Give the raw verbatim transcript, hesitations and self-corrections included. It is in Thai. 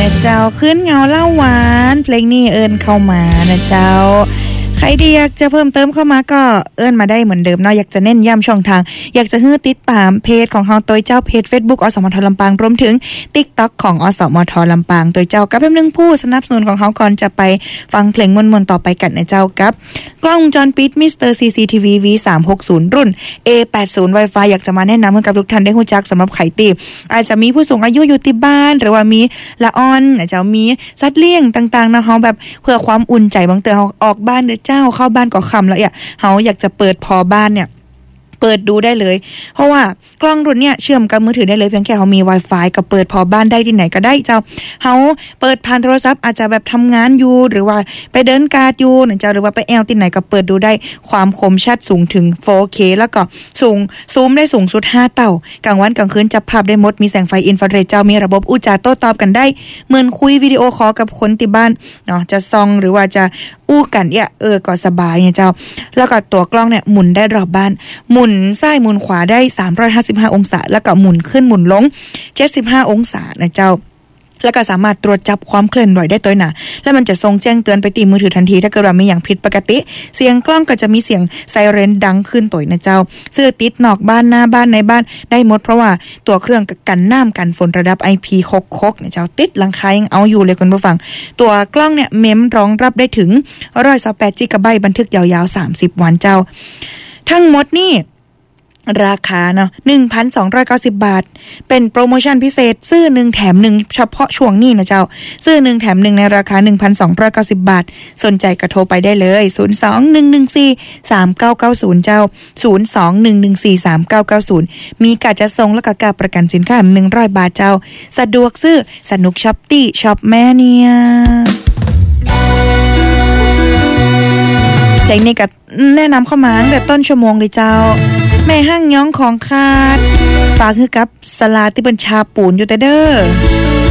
นะเจ้าขึ้นเงาเล่าหวานเพลงนี้เอิญเข้ามานะเจ้าใครที่อยากจะเพิ่มเติมเข้ามาก็เอิ้นมาได้เหมือนเดิมเนาะอยากจะเน้นย้ำช่องทางอยากจะให้ติดตามเพจของเฮาตัวเจ้าเพจ Facebook อสมทลำปางรวมถึง TikTok ของอสมทลำปางตัวเจ้ากับเพิ่มนึงผู้สนับสนุนของเฮาก่อนจะไปฟังเพลงมนๆต่อไปกันนะเจ้ากับกล้องวงจรปิด มิสเตอร์ ซี ซี ที วี วี สามหกศูนย์ รุ่น เอ แปดสิบ Wi-Fi อยากจะมาแนะนำให้กับทุกท่านได้รู้จักสำหรับไขตีอาจจะมีผู้สูงอายุอยู่ที่บ้านหรือว่ามีละอ่อนอาจจะมีสัตว์เลี้ยงต่างๆนะเฮาแบบเพื่อความอุ่นใจบางเตือเฮาออกบ้านเด้อเจ้าเข้าบ้านก็คำแล้วอ่ะเฮาอยากจะเปิดพอบ้านเนี่ยเปิดดูได้เลยเพราะว่ากล้องรุ่นเนี่ยเชื่อมกับมือถือได้เลยเพียงแค่เฮามี Wi-Fi ก็เปิดพอบ้านได้ที่ไหนก็ได้เจ้าเฮาเปิดผ่านโทรศัพท์อาจจะแบบทำงานอยู่หรือว่าไปเดินการ์ดอยู่นะเจ้าหรือว่าไปแอลที่ไหนก็เปิดดูได้ความคมชัดสูงถึง โฟร์เค แล้วก็สูงซูมได้สูงสุดห้าเท่ากลางวันกลางคืนจับภาพได้หมดมีแสงไฟอินฟราเรดเจ้ามีระบบอู้จาโต้ตอบกันได้เหมือนคุยวิดีโอคอลกับคนที่บ้านเนาะจะซองหรือว่าจะอู้กันเนี่ยเออก็สบายเนี่ยเจ้าแล้วก็ตัวกล้องเนี่ยหมุนได้รอบบ้านหมุนซ้ายหมุนขวาได้สามร้อยห้าสิบห้าองศาแล้วก็หมุนขึ้นหมุนลงเจ็ดสิบห้าองศานะเจ้าแล้วก็สามารถตรวจจับความเคลื่อนไหวได้ตัวหนาแล้วมันจะส่งแจ้งเตือนไปตีมือถือทันทีถ้าเกิดว่ามีอย่างผิดปกติเสียงกล้องก็จะมีเสียงไซเรนดังขึ้นตัวนะเจ้าเสื้อติดนอกบ้านหน้าบ้านในบ้านได้หมดเพราะว่าตัวเครื่องกันน้ำกันฝนระดับ ไอ พี หกสิบหกนะเจ้าติดหลังคายังเอาอยู่เลยคุณผู้ฟังตัวกล้องเนี่ยเมมรองรับได้ถึงหนึ่งร้อยยี่สิบแปดจิกะไบต์บันทึกยาวๆสามสิบวันเจ้าทั้งหมดนี่ราคาเนาะ หนึ่งพันสองร้อยเก้าสิบ บาทเป็นโปรโมชั่นพิเศษซื้อหนึ่งแถมหนึ่งเฉพาะช่วงนี้นะเจ้าซื้อหนึ่งแถมหนึ่งในราคา หนึ่งพันสองร้อยเก้าสิบ บาทสนใจก็โทรไปได้เลยศูนย์ สอง หนึ่ง หนึ่ง สี่ สาม เก้า เก้า ศูนย์เจ้าศูนย์ สอง หนึ่ง หนึ่ง สี่ สาม เก้า เก้า ศูนย์มีการจัดส่งและก็การประกันสินค้าหนึ่งร้อยบาทเจ้าสะดวกซื้อสนุกช้อปตี้ช็อปแม่เนี่ยใจนี่ก็แนะนำเข้ามาตั้งแต่ต้นชั่วโมงเลยเจ้าแม่ห้างย้องของคาดฝากคือกับสลาที่เป็นชาปูนอยู่แต่เด้อ